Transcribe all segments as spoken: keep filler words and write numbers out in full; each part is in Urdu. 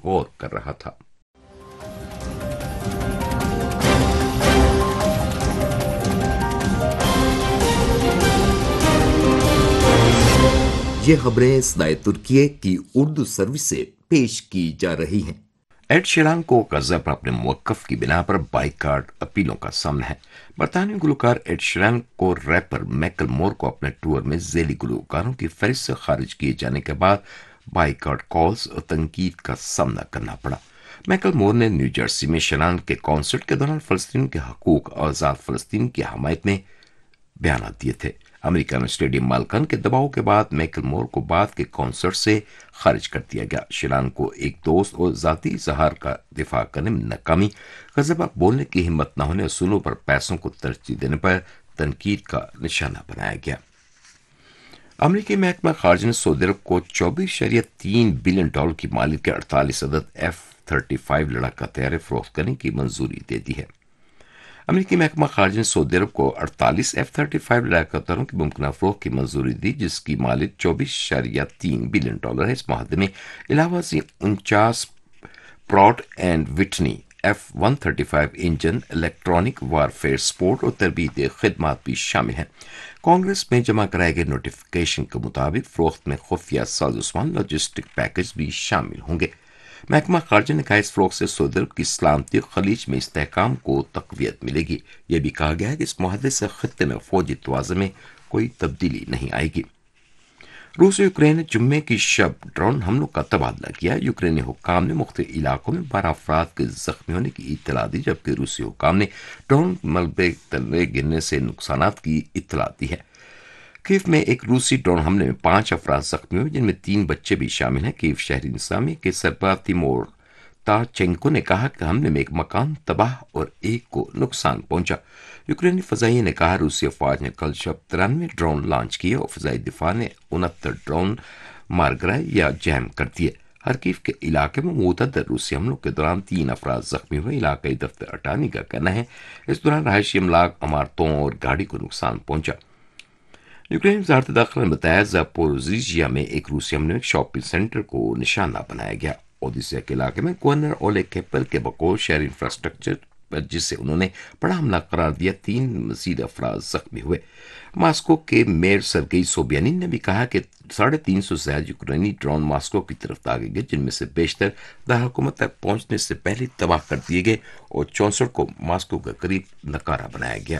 غور کر رہا تھا۔ یہ خبریں صدائے ترکیے کی اردو سروس سے پیش کی جا رہی ہیں۔ ایڈ شیران کو غزہ پر اپنے موقف کی بنا پر بائیکاٹ اپیلوں کا سامنا ہے۔ برطانوی گلوکار ایڈ شیران کو ریپر میکل مور کو اپنے ٹور میں ذیلی گلوکاروں کی فہرست سے خارج کیے جانے کے بعد بائیکاٹ کالز اور تنقید کا سامنا کرنا پڑا۔ میکل مور نے نیو جرسی میں شیران کے کانسرٹ کے دوران فلسطین کے حقوق اور آزاد فلسطین کی حمایت میں بیانات دیے تھے۔ امریکہ میں اسٹیڈیم مالکان کے دباؤ کے بعد میکل مور کو بعد کے کانسرٹ سے خارج کر دیا گیا۔ شیران کو ایک دوست اور ذاتی اظہار کا دفاع کرنے میں ناکامی، غزہ پر بولنے کی ہمت نہ ہونے، اصولوں پر پیسوں کو ترجیح دینے پر تنقید کا نشانہ بنایا گیا۔ امریکی محکمہ خارجہ نے سعودی عرب کو چوبیس اشاریہ تین بلین ڈالر کی مالیت کے اڑتالیس عدد ایف تھرٹی فائیو لڑاکا طیارے فروخت کرنے کی منظوری دے دی ہے۔ امریکی محکمہ خارجہ نے سعودی عرب کو اڑتالیس ایف تھرٹی فائیو لڑاکا طیاروں کی ممکنہ فروخت کی منظوری دی، جس کی مالیت چوبیس اشاریہ تین بلین ڈالر ہے۔ اس معاہدے میں علاوہ ازیں انچاس Pratt and Whitney F one thirty five engine, electronic warfare support اور تربیتی خدمات بھی شامل ہیں۔ کانگریس میں جمع کرائے گئے نوٹیفکیشن کے مطابق فروخت میں خفیہ سازوسامان لاجسٹک پیکج بھی شامل ہوں گے۔ محکمہ خارجہ نے کہا اس فروخت سے سعودی عرب کی سلامتی اور خلیج میں استحکام کو تقویت ملے گی۔ یہ بھی کہا گیا ہے کہ اس معاہدے سے خطے میں فوجی توازن میں کوئی تبدیلی نہیں آئے گی۔ روس اور یوکرین نے جمعے کی شب ڈرون حملوں کا تبادلہ کیا۔ یوکرینی حکام نے مختلف علاقوں میں بارہ افراد کے زخمی ہونے کی اطلاع دی، جبکہ روسی حکام نے ڈرون ملبے تلے گرنے سے نقصانات کی اطلاع دی ہے۔ کیف میں ایک روسی ڈرون حملے میں پانچ افراد زخمی ہوئے، جن میں تین بچے بھی شامل ہیں۔ کیف شہری انتظامیہ کے سربراہ تیمور تاچینکو نے کہا کہ حملے میں ایک مکان تباہ اور ایک کو نقصان پہنچا۔ یوکرینی فضائیہ نے کہا روسی افواج نے کل شب ترانوے ڈرون لانچ کیے اور فضائی دفاع نے انہتر ڈرون مار گرائے یا جیم کر دیے۔ خرکیف کے علاقے میں متعدد روسی حملوں کے دوران تین افراد زخمی ہوئے۔ علاقائی دفتر اٹارنی کا کہنا ہے اس دوران رہائشی املاک، عمارتوں اور گاڑی کو نقصان پہنچا۔ یوکرین وزارت داخلہ نے بتایا زاپوروزیجیا میں ایک روسی حملے میں ایک شاپنگ سینٹر کو نشانہ بنایا گیا۔ اودیسا کے علاقے میں گورنر اولے کیپل کے بقول شہری انفراسٹرکچر پر جسے انہوں نے بڑا حملہ قرار دیا، تین مزید افراد زخمی ہوئے۔ ماسکو کے میئر سرگئی سوبیانین نے بھی کہا کہ ساڑھے تین سو سے زیادہ یوکرینی ڈرون ماسکو کی طرف داغے گئے، جن میں سے بیشتر دارالحکومت تک پہنچنے سے پہلے تباہ کر دیے گئے اور چونسٹھ کو ماسکو کے قریب نکارہ بنایا گیا۔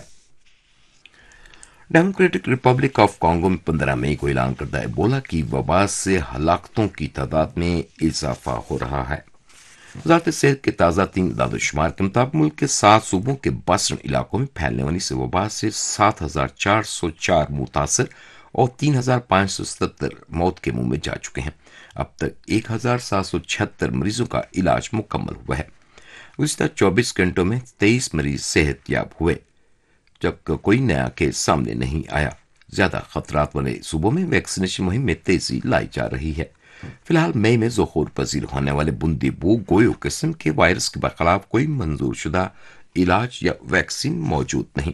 ڈیموکریٹک ریپبلک آف کانگو میں پندرہ مئی کو اعلان کردہ ایبولا کی وبا سے ہلاکتوں کی تعداد میں اضافہ ہو رہا ہے۔ وزارت صحت کے تازہ ترین اعداد و شمار کے مطابق ملک کے سات صوبوں کے باسٹھ علاقوں میں پھیلنے والی اس وبا سے سات ہزار چار سو چار متاثر اور تین ہزار پانچ سو ستر موت کے منہ میں جا چکے ہیں۔ اب تک ایک ہزار سات سو چھہتر مریضوں کا علاج مکمل ہوا ہے۔ گزشتہ چوبیس گھنٹوں میں تیئیس مریض صحت یاب ہوئے، جبکہ کوئی نیا کیس سامنے نہیں آیا۔ زیادہ خطرات والے صوبوں میں ویکسینیشن مہم میں تیزی لائی جا رہی ہے۔ فی الحال مئی میں ظہور پذیر ہونے والے بندی بو گویو قسم کے وائرس کے برخلاف کوئی منظور شدہ علاج یا ویکسین موجود نہیں۔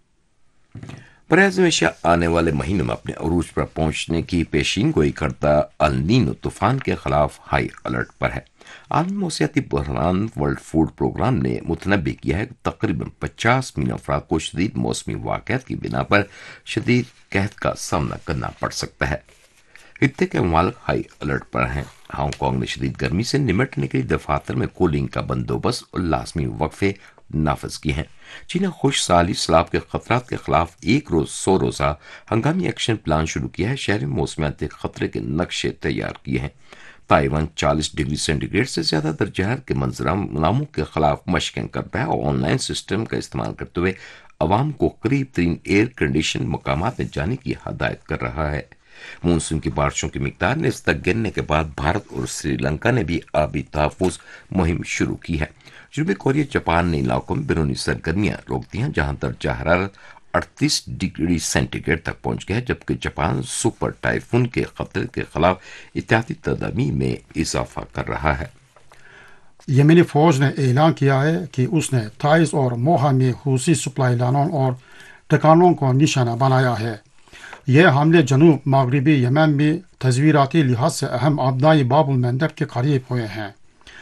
براعظم ایشیا آنے والے مہینوں میں اپنے عروج پر پہنچنے کی پیشین گوئی کردہ النینو طوفان کے خلاف ہائی الرٹ پر ہے۔ عالمی موسمیاتی بحران ورلڈ فوڈ پروگرام نے متنبع کیا ہے کہ تقریباً پچاس ملین افراد کو شدید موسمی واقعات کی بنا پر شدید قحط کا سامنا کرنا پڑ سکتا ہے۔ خطے کے ممالک ہائی الرٹ پر ہیں۔ ہانگ کانگ نے شدید گرمی سے نمٹنے کے لیے دفاتر میں کولنگ کا بندوبست اور لازمی وقفے نافذ کیے ہیں۔ چین نے خوش سالی سیلاب کے خطرات کے خلاف ایک روز سو روزہ ہنگامی ایکشن پلان شروع کیا ہے۔ شہری موسمیاتی خطرے کے نقشے تیار کیے ہیں۔ تائیوان چالیس ڈگری سینٹی گریڈ سے زیادہ درجہ حرارت کے منظرناموں کے خلاف مشقیں کرتا ہے اور آن لائن سسٹم کا استعمال کرتے ہوئے عوام کو قریب ترین ایئر کنڈیشن مقامات میں جانے کی ہدایت کر رہا ہے۔ مونسون کی بارشوں کی مقدار نے اس تک گرنے کے بعد بھارت اور سری لنکا نے بھی آبی تحفظ مہم شروع کی ہے۔ جنوبی کوریا جاپان نے علاقوں میں بیرونی سرگرمیاں روک دی ہیں جہاں درجہ حرارت اڑتیس ڈگری سینٹی گریڈ تک پہنچ گیا ہے، جبکہ جاپان سپر ٹائفون کے خطرے کے خلاف احتیاطی تدابیر میں اضافہ کر رہا ہے۔ یمنی فوج نے اعلان کیا ہے کہ اس نے تائز اور موہا میں حوثی سپلائی لائنوں اور ٹھکانوں کو نشانہ بنایا ہے۔ یہ حملے جنوب مغربی یمن میں تصویراتی لحاظ سے اہم آبدائی باب المندب کے قریب ہوئے ہیں۔